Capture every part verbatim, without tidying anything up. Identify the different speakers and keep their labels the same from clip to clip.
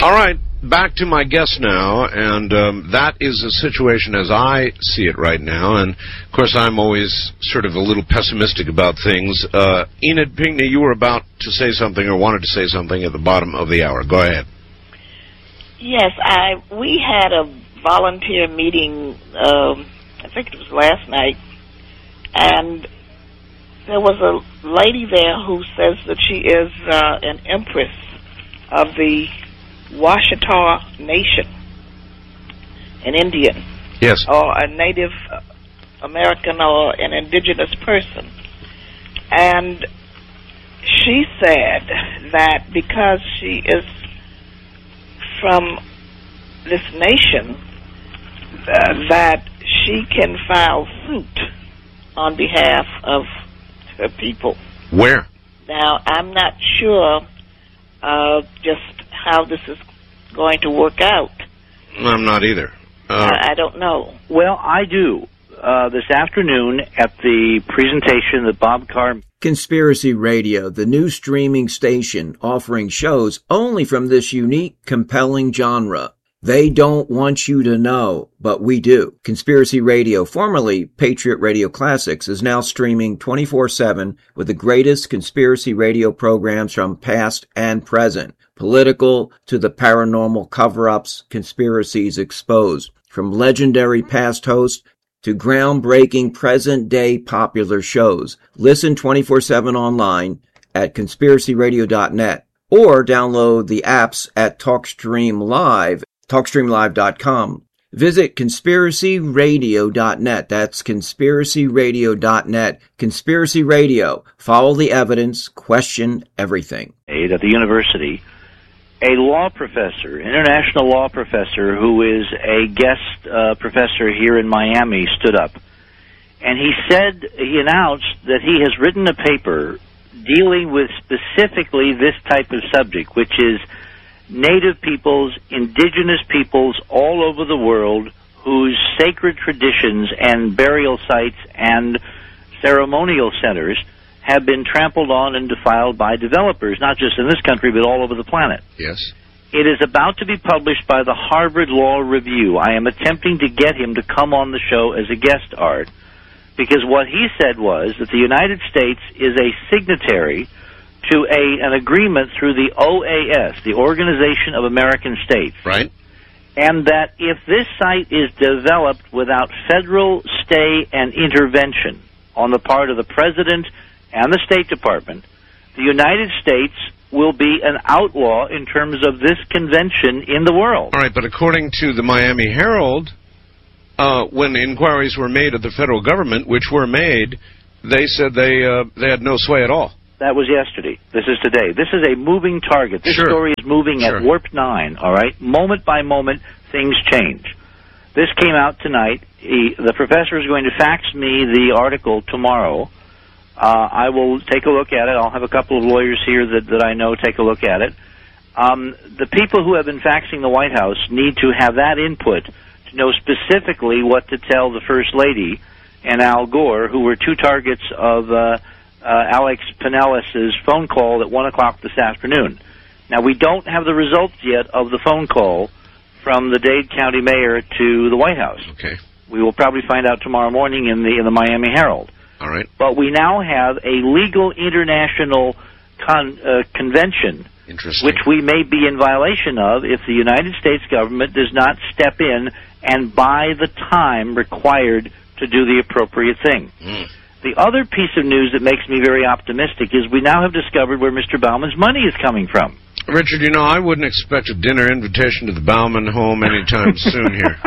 Speaker 1: All right, back to my guest now, and um, that is a situation as I see it right now, and of course I'm always sort of a little pessimistic about things. Uh, Enid Pinckney, you were about to say something or wanted to say something at the bottom of the hour. Go ahead.
Speaker 2: Yes, I we had a volunteer meeting, um, I think it was last night, and there was a lady there who says that she is uh, an empress of the Washita Nation, an Indian,
Speaker 1: yes,
Speaker 2: or a Native American or an indigenous person. And she said that because she is from this nation, uh, that she can file suit on behalf of her people.
Speaker 1: Where?
Speaker 2: Now, I'm not sure uh, just how this is going to work out.
Speaker 1: I'm not either. Uh,
Speaker 2: I, I don't know.
Speaker 3: Well, I do. Uh, this afternoon at the presentation that Bob Carr...
Speaker 4: Conspiracy Radio, the new streaming station offering shows only from this unique, compelling genre. They don't want you to know, but we do. Conspiracy Radio, formerly Patriot Radio Classics, is now streaming twenty-four seven with the greatest conspiracy radio programs from past and present. Political to the paranormal cover-ups, conspiracies exposed. From legendary past hosts to groundbreaking present-day popular shows. Listen twenty-four seven online at conspiracy radio dot net or download the apps at TalkStream Live, talk stream live dot com. Visit conspiracy radio dot net. That's conspiracy radio dot net. Conspiracy Radio. Follow the evidence. Question everything.
Speaker 3: At the university, a law professor, international law professor, who is a guest uh, professor here in Miami, stood up. And he said, he announced that he has written a paper dealing with specifically this type of subject, which is Native peoples, indigenous peoples all over the world whose sacred traditions and burial sites and ceremonial centers have been trampled on and defiled by developers, not just in this country, but all over the planet.
Speaker 1: yes.
Speaker 3: It is about to be published by the Harvard Law Review. I am attempting to get him to come on the show as a guest, Art, because what he said was that the United States is a signatory to a an agreement through the O A S, the Organization of American States.
Speaker 1: Right.
Speaker 3: And that if this site is developed without federal stay and intervention on the part of the President and the State Department, the United States will be an outlaw in terms of this convention in the world.
Speaker 1: All right, but according to the Miami Herald, uh, when inquiries were made of the federal government, which were made, they said they uh, they had no sway at all.
Speaker 3: That was yesterday. This is today. This is a moving target. This
Speaker 1: Sure.
Speaker 3: story is moving
Speaker 1: Sure.
Speaker 3: at warp nine, all right? Moment by moment, things change. This came out tonight. He, the professor is going to fax me the article tomorrow. Uh, I will take a look at it. I'll have a couple of lawyers here that, that I know take a look at it. Um, the people who have been faxing the White House need to have that input to know specifically what to tell the First Lady and Al Gore, who were two targets of uh, uh, Alex Pinellas' phone call at one o'clock this afternoon. Now, we don't have the results yet of the phone call from the Dade County mayor to the White House.
Speaker 1: Okay.
Speaker 3: We will probably find out tomorrow morning in the in the Miami Herald.
Speaker 1: All right.
Speaker 3: But we now have a legal international con, uh, convention,
Speaker 1: Interesting.
Speaker 3: which we may be in violation of if the United States government does not step in and buy the time required to do the appropriate thing.
Speaker 1: Mm.
Speaker 3: The other piece of news that makes me very optimistic is we now have discovered where Mister Bauman's money is coming from.
Speaker 1: Richard, you know, I wouldn't expect a dinner invitation to the Bauman home anytime soon here.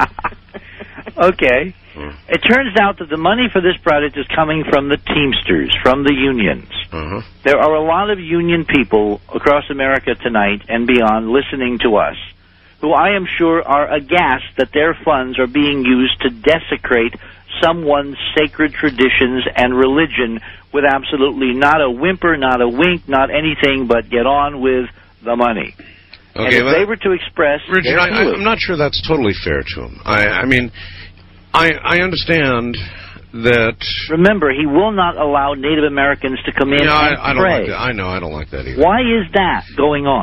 Speaker 3: Okay.
Speaker 1: Mm.
Speaker 3: It turns out that the money for this project is coming from the Teamsters, from the unions.
Speaker 1: Uh-huh.
Speaker 3: There are a lot of union people across America tonight and beyond listening to us, who I am sure are aghast that their funds are being used to desecrate someone's sacred traditions and religion with absolutely not a whimper, not a wink, not anything but get on with the money.
Speaker 1: Okay,
Speaker 3: and if
Speaker 1: well,
Speaker 3: they were to express
Speaker 1: Richard,
Speaker 3: their
Speaker 1: I,
Speaker 3: feelings,
Speaker 1: I'm not sure that's totally fair to him. I, I mean, I, I understand that...
Speaker 3: remember, he will not allow Native Americans to come in
Speaker 1: Yeah,
Speaker 3: and
Speaker 1: I, I don't
Speaker 3: pray.
Speaker 1: like that. I know, I don't like that either.
Speaker 3: Why is that going on?
Speaker 1: I,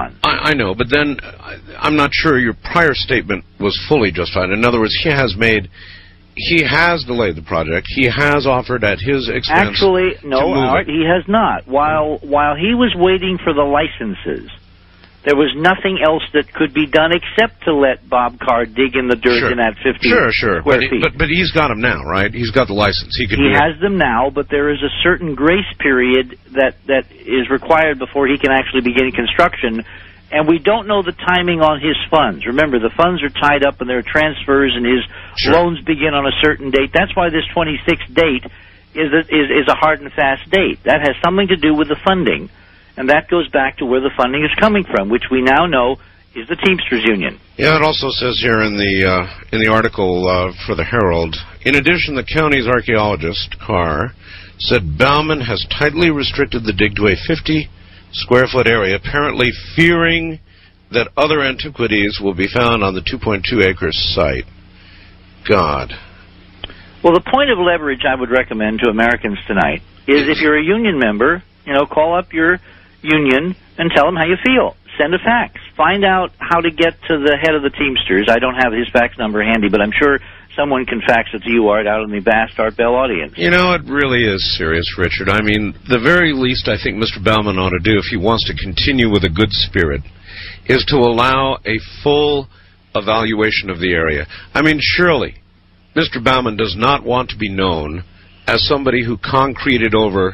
Speaker 1: I know, but then I, I'm not sure your prior statement was fully justified. In other words, he has made, he has delayed the project. He has offered at his expense.
Speaker 3: Actually, no, Art,
Speaker 1: it.
Speaker 3: he has not. While while he was waiting for the licenses, there was nothing else that could be done except to let Bob Carr dig in the dirt
Speaker 1: sure.
Speaker 3: in that fifty
Speaker 1: sure, sure.
Speaker 3: square
Speaker 1: but,
Speaker 3: feet.
Speaker 1: But, but he's got them now, right? He's got the license. He can.
Speaker 3: He
Speaker 1: do
Speaker 3: has
Speaker 1: it.
Speaker 3: them now, but there is a certain grace period that, that is required before he can actually begin construction, and we don't know the timing on his funds. Remember, the funds are tied up and there are transfers, and his
Speaker 1: sure.
Speaker 3: loans begin on a certain date. That's why this twenty-sixth date is a, is, is a hard and fast date. That has something to do with the funding. And that goes back to where the funding is coming from, which we now know is the Teamsters Union.
Speaker 1: Yeah, it also says here in the uh, in the article uh, for the Herald, in addition, the county's archaeologist, Carr, said Bauman has tightly restricted the dig to a fifty square foot area, apparently fearing that other antiquities will be found on the two point two acre site. God.
Speaker 3: Well, the point of leverage I would recommend to Americans tonight is if you're a union member, you know, call up your union and tell them how you feel. Send a fax. Find out how to get to the head of the Teamsters. I don't have his fax number handy, but I'm sure someone can fax it to you, Art, out in the vast Art Bell audience.
Speaker 1: You know, it really is serious, Richard. I mean, the very least I think Mister Bauman ought to do, if he wants to continue with a good spirit, is to allow a full evaluation of the area. I mean, surely Mister Bauman does not want to be known as somebody who concreted over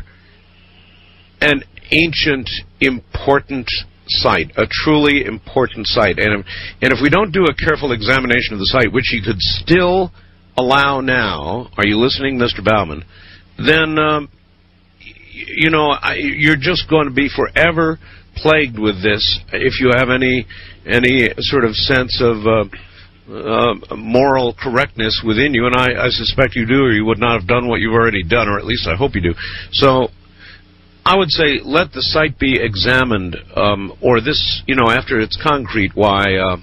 Speaker 1: an ancient, important site, a truly important site. And, and if we don't do a careful examination of the site, which he could still allow now, are you listening, Mister Bauman, then, um, you know, I, you're just going to be forever plagued with this if you have any any sort of sense of uh, uh, moral correctness within you, and I, I suspect you do, or you would not have done what you've already done, or at least I hope you do. So I would say let the site be examined, um, or this, you know, after it's concrete, why, uh,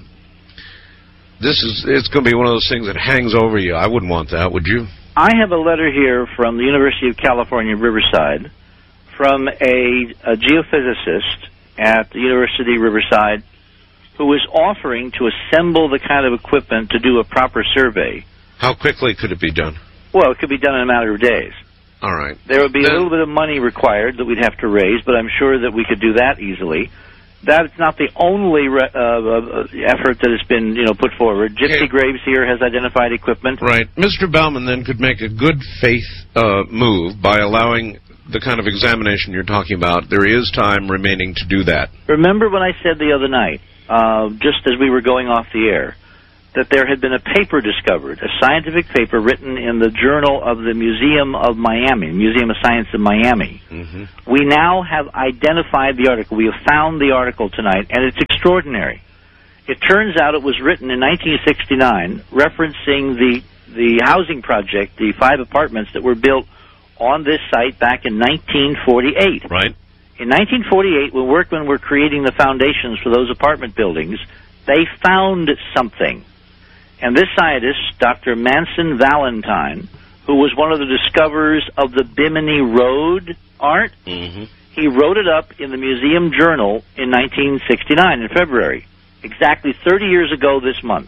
Speaker 1: this is, it's going to be one of those things that hangs over you. I wouldn't want that, would you?
Speaker 3: I have a letter here from the University of California, Riverside, from a, a geophysicist at the University of Riverside who is offering to assemble the kind of equipment to do a proper survey.
Speaker 1: How quickly could it be done?
Speaker 3: Well, it could be done in a matter of days.
Speaker 1: All right.
Speaker 3: There would be
Speaker 1: then,
Speaker 3: a little bit of money required that we'd have to raise, but I'm sure that we could do that easily. That's not the only re- uh, uh, effort that has been, you know, put forward. Gypsy
Speaker 1: okay.
Speaker 3: Graves here has identified equipment.
Speaker 1: Right. Mister Bauman then could make a good faith uh, move by allowing the kind of examination you're talking about. There is time remaining to do that.
Speaker 3: Remember when I said the other night, uh, just as we were going off the air, that there had been a paper discovered, a scientific paper written in the Journal of the Museum of Miami, Museum of Science of Miami.
Speaker 1: Mm-hmm.
Speaker 3: We now have identified the article. We have found the article tonight, and it's extraordinary. It turns out it was written in nineteen sixty-nine, referencing the, the housing project, the five apartments that were built on this site back in nineteen forty-eight.
Speaker 1: Right.
Speaker 3: In nineteen forty-eight, when workmen were creating the foundations for those apartment buildings, they found something. And this scientist, Doctor Manson Valentine, who was one of the discoverers of the Bimini Road art,
Speaker 1: mm-hmm.
Speaker 3: he wrote it up in the Museum Journal in nineteen sixty-nine, in February, exactly thirty years ago this month.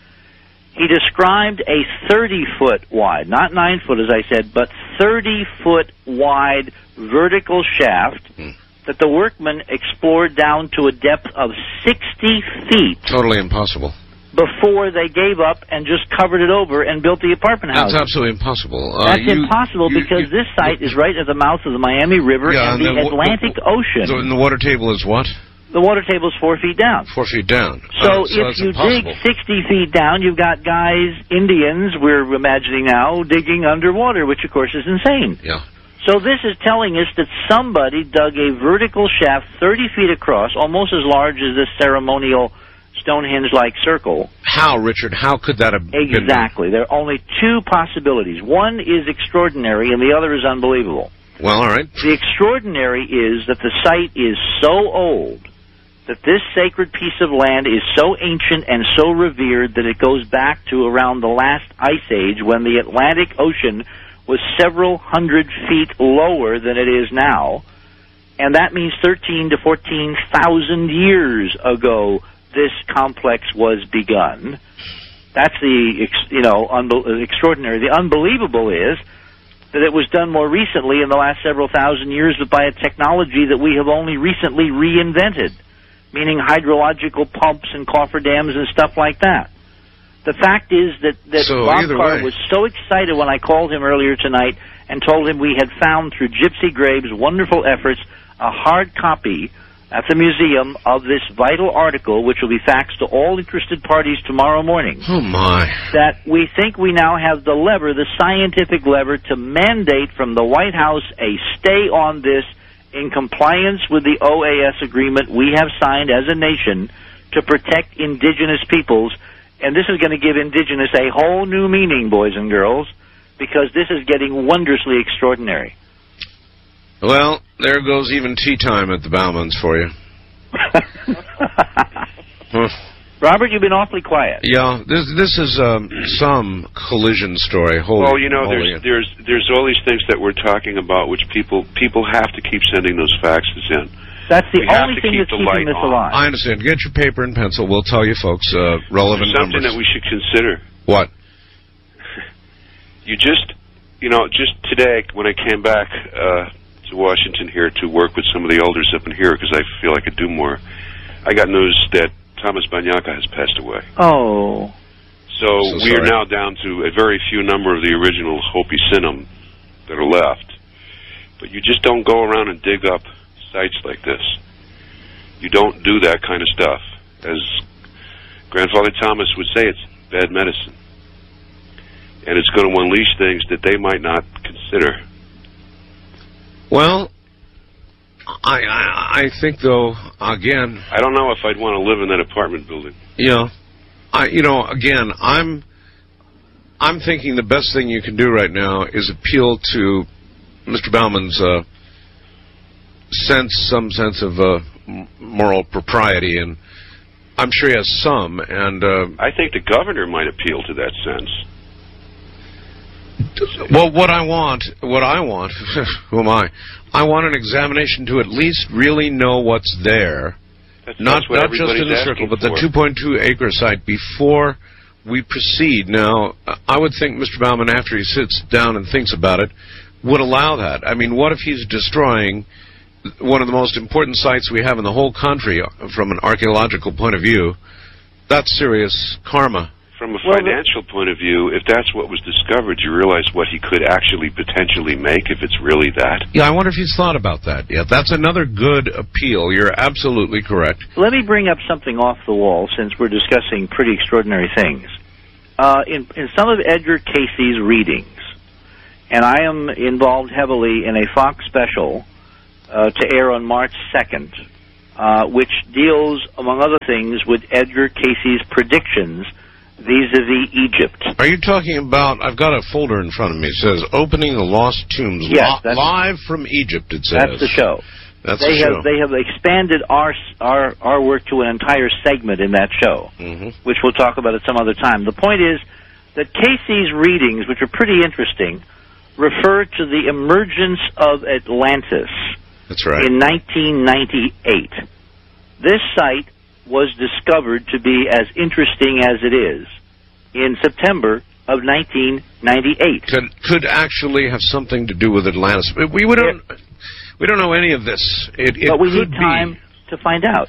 Speaker 3: He described a thirty-foot wide, not nine foot as I said, but thirty-foot wide vertical shaft
Speaker 1: mm.
Speaker 3: that the workmen explored down to a depth of sixty feet.
Speaker 1: Totally impossible.
Speaker 3: Before they gave up and just covered it over and built the apartment house.
Speaker 1: That's absolutely impossible. Uh,
Speaker 3: That's
Speaker 1: you,
Speaker 3: impossible
Speaker 1: you,
Speaker 3: because
Speaker 1: you,
Speaker 3: this site
Speaker 1: you,
Speaker 3: is right at the mouth of the Miami River
Speaker 1: yeah,
Speaker 3: and the,
Speaker 1: the
Speaker 3: Atlantic
Speaker 1: the,
Speaker 3: Ocean.
Speaker 1: So, and the water table is what?
Speaker 3: The water table is four feet down.
Speaker 1: Four feet down.
Speaker 3: So,
Speaker 1: uh, so
Speaker 3: if you
Speaker 1: impossible.
Speaker 3: dig sixty feet down, you've got guys, Indians, we're imagining now, digging underwater, which of course is insane.
Speaker 1: Yeah.
Speaker 3: So this is telling us that somebody dug a vertical shaft thirty feet across, almost as large as this ceremonial Stonehenge-like circle.
Speaker 1: How, Richard? How could that have been done?
Speaker 3: Exactly. There are only two possibilities. One is extraordinary, and the other is unbelievable.
Speaker 1: Well, all right.
Speaker 3: The extraordinary is that the site is so old that this sacred piece of land is so ancient and so revered that it goes back to around the last ice age when the Atlantic Ocean was several hundred feet lower than it is now. And that means thirteen to fourteen thousand years ago this complex was begun. That's the, you know, unbe- extraordinary. The unbelievable is that it was done more recently in the last several thousand years, but by a technology that we have only recently reinvented, meaning hydrological pumps and cofferdams and stuff like that. The fact is that, that
Speaker 1: so
Speaker 3: Bob Carr
Speaker 1: way.
Speaker 3: was so excited when I called him earlier tonight and told him we had found, through Gypsy Graves' wonderful efforts, a hard copy at the museum of this vital article, which will be faxed to all interested parties tomorrow morning.
Speaker 1: Oh, my.
Speaker 3: That we think we now have the lever, the scientific lever, to mandate from the White House a stay on this in compliance with the O A S agreement we have signed as a nation to protect indigenous peoples. And this is going to give indigenous a whole new meaning, boys and girls, because this is getting wondrously extraordinary.
Speaker 1: Well, there goes even tea time at the Bauman's for you. huh.
Speaker 3: Robert, you've been awfully quiet.
Speaker 1: Yeah, this this is um, some collision story. Holy,
Speaker 5: well, you know,
Speaker 1: holy.
Speaker 5: there's there's there's all these things that we're talking about, which people people have to keep sending those faxes in.
Speaker 3: That's the
Speaker 5: we
Speaker 3: only thing that's keeping this
Speaker 5: on.
Speaker 3: alive.
Speaker 1: I understand. Get your paper and pencil. We'll tell you folks uh, relevant
Speaker 5: There's something
Speaker 1: numbers.
Speaker 5: that we should consider.
Speaker 1: What?
Speaker 5: You just, you know, just today when I came back uh, to Washington here to work with some of the elders up in here because I feel I could do more, I got news that Thomas Banyaka has passed away.
Speaker 3: Oh.
Speaker 5: So,
Speaker 1: so
Speaker 5: we
Speaker 1: sorry.
Speaker 5: are now down to a very few number of the original Hopi Sinim that are left. But you just don't go around and dig up sites like this. You don't do that kind of stuff. As Grandfather Thomas would say, it's bad medicine. And it's going to unleash things that they might not consider.
Speaker 1: Well, I, I I think though again.
Speaker 5: I don't know if I'd want to live in that apartment building.
Speaker 1: You know, I you know again I'm I'm thinking the best thing you can do right now is appeal to Mister Bauman's uh, sense, some sense of uh, moral propriety, and I'm sure he has some. And uh,
Speaker 5: I think the governor might appeal to that sense.
Speaker 1: Well, what I want, what I want, who am I? I want an examination to at least really know what's there,
Speaker 5: That's,
Speaker 1: not
Speaker 5: that's what
Speaker 1: not just in the circle, but the two point two acre site before we proceed. Now, I would think Mister Bauman, after he sits down and thinks about it, would allow that. I mean, what if he's destroying one of the most important sites we have in the whole country from an archaeological point of view? That's serious karma.
Speaker 5: From a
Speaker 3: Well,
Speaker 5: financial point of view, if that's what was discovered, you realize what he could actually potentially make if it's really that.
Speaker 1: Yeah, I wonder if he's thought about that yet. That's another good appeal. You're absolutely correct.
Speaker 3: Let me bring up something off the wall, since we're discussing pretty extraordinary things. Uh, in, in some of Edgar Casey's readings, and I am involved heavily in a Fox special uh, to air on March second, uh, which deals, among other things, with Edgar Casey's predictions vis-a-vis Egypt.
Speaker 1: Are you talking about, I've got a folder in front of me, it says, Opening the Lost Tombs,
Speaker 3: Yes,
Speaker 1: li- live from Egypt, it says.
Speaker 3: That's the show.
Speaker 1: That's
Speaker 3: they
Speaker 1: the
Speaker 3: have
Speaker 1: show.
Speaker 3: they have expanded our our our work to an entire segment in that show,
Speaker 1: mm-hmm.
Speaker 3: which we'll talk about at some other time. The point is that Casey's readings, which are pretty interesting, refer to the emergence of Atlantis.
Speaker 1: That's right.
Speaker 3: In nineteen ninety-eight. This site was discovered to be as interesting as it is in September of nineteen ninety-eight.
Speaker 1: Could could actually have something to do with Atlantis. We, we don't we don't know any of this. It, it
Speaker 3: but we
Speaker 1: could
Speaker 3: need time
Speaker 1: be.
Speaker 3: to find out.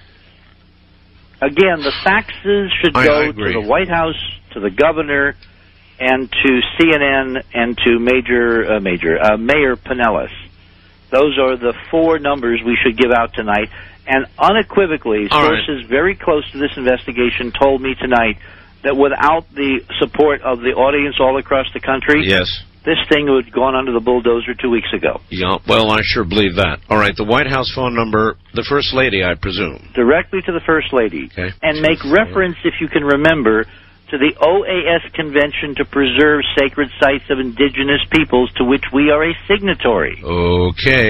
Speaker 3: Again, the faxes should
Speaker 1: I-
Speaker 3: go
Speaker 1: I agree.
Speaker 3: to the White House, to the governor, and to C N N, and to Major uh, Major uh, Mayor Pinellas. Those are the four numbers we should give out tonight. And unequivocally,
Speaker 1: All
Speaker 3: sources right. very close to this investigation told me tonight that without the support of the audience all across the country,
Speaker 1: Yes.
Speaker 3: this thing would have gone under the bulldozer two weeks ago.
Speaker 1: Yeah, well, I sure believe that. All right, the White House phone number, the First Lady, I presume.
Speaker 3: Directly to the First Lady.
Speaker 1: Okay.
Speaker 3: And make reference, if you can remember, to the O A S Convention to Preserve Sacred Sites of Indigenous Peoples, to which we are a signatory.
Speaker 1: Okay.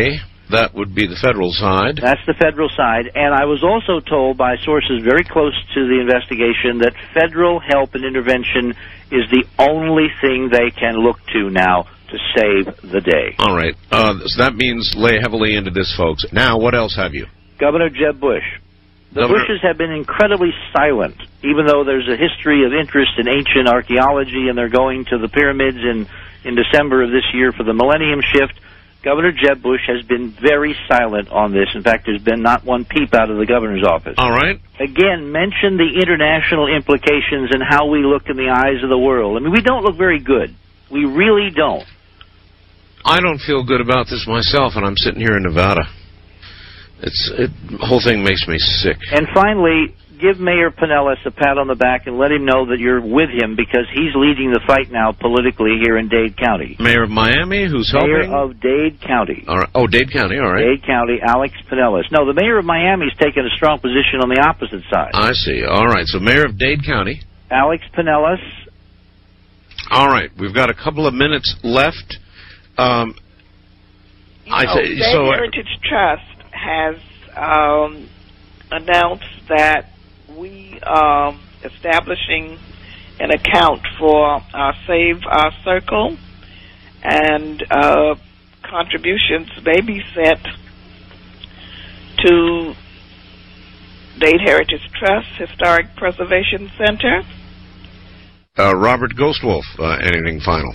Speaker 1: That would be the federal side.
Speaker 3: That's the federal side. And I was also told by sources very close to the investigation that federal help and intervention is the only thing they can look to now to save the day.
Speaker 1: All right. Uh, so that means lay heavily into this, folks. Now, what else have you?
Speaker 3: Governor Jeb Bush. The
Speaker 1: Governor-
Speaker 3: Bushes have been incredibly silent, even though there's a history of interest in ancient archaeology, and they're going to the pyramids in, in December of this year for the millennium shift. Governor Jeb Bush has been very silent on this. In fact, there's been not one peep out of the governor's office.
Speaker 1: All right.
Speaker 3: Again, mention the international implications and how we look in the eyes of the world. I mean, we don't look very good. We really don't.
Speaker 1: I don't feel good about this myself, and I'm sitting here in Nevada. It's it, the whole thing makes me sick.
Speaker 3: And finally, give Mayor Pinellas a pat on the back and let him know that you're with him, because he's leading the fight now politically here in Dade County.
Speaker 1: Mayor of Miami, who's
Speaker 3: Mayor
Speaker 1: helping?
Speaker 3: of Dade County.
Speaker 1: All right. Oh, Dade County, all right.
Speaker 3: Dade County, Alex Pinellas. No, the mayor of Miami's taken a strong position on the opposite side.
Speaker 1: I see. All right. So Mayor of Dade County.
Speaker 3: Alex Pinellas.
Speaker 1: All right. We've got a couple of minutes left. Um, I
Speaker 2: know,
Speaker 1: say
Speaker 2: Dade
Speaker 1: so.
Speaker 2: Heritage Trust has um, announced that we are establishing an account for our Save Our Circle, and uh, contributions may be sent to Dade Heritage Trust, Historic Preservation Center.
Speaker 1: Uh, Robert Ghostwolf, uh, anything final?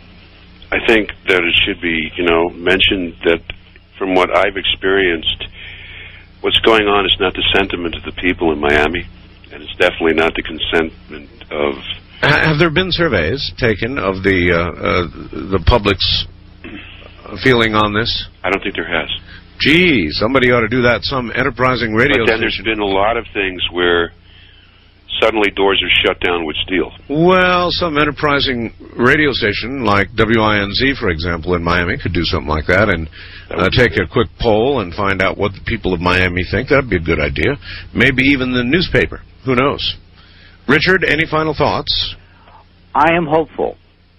Speaker 5: I think that it should be, you know, mentioned that from what I've experienced, what's going on is not the sentiment of the people in Miami, and it's definitely not the consentment of...
Speaker 1: Have there been surveys taken of the uh, uh, the public's feeling on this?
Speaker 5: I don't think there has.
Speaker 1: Gee, somebody ought to do that. Some enterprising radio
Speaker 5: But then there's
Speaker 1: station.
Speaker 5: been a lot of things where suddenly doors are shut down with steel.
Speaker 1: Well, some enterprising radio station like W I N Z, for example, in Miami could do something like that and uh, take a quick poll and find out what the people of Miami think. That'd be a good idea. Maybe even the newspaper. Who knows? Richard, any final thoughts?
Speaker 3: I am hopeful.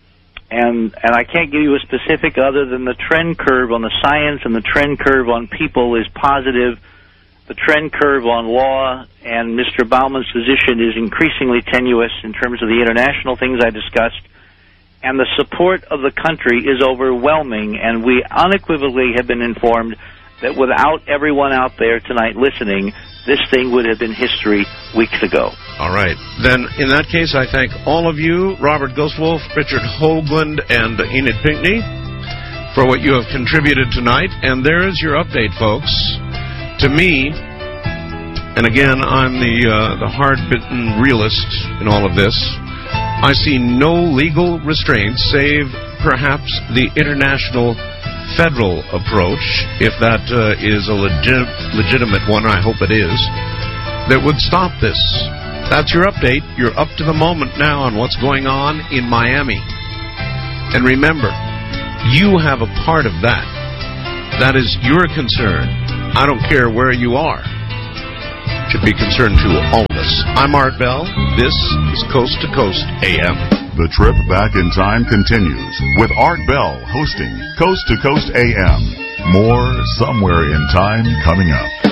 Speaker 3: And and I can't give you a specific other than the trend curve on the science and the trend curve on people is positive. The trend curve on law and Mister Bauman's position is increasingly tenuous in terms of the international things I discussed. And the support of the country is overwhelming, and we unequivocally have been informed that without everyone out there tonight listening, this thing would have been history weeks ago.
Speaker 1: All right. Then, in that case, I thank all of you, Robert Ghostwolf, Richard Hoagland, and Enid Pinckney, for what you have contributed tonight. And there is your update, folks. To me, and again, I'm the uh, the hard-bitten realist in all of this, I see no legal restraints save perhaps the international federal approach, if that uh, is a legit, legitimate one, I hope it is, that would stop this. That's your update. You're up to the moment now on what's going on in Miami. And remember, you have a part of that. That is your concern. I don't care where you are. It should be concerned to all of us. I'm Art Bell. This is Coast to Coast A M.
Speaker 6: The trip back in time continues with Art Bell hosting Coast to Coast A M. More Somewhere in Time coming up.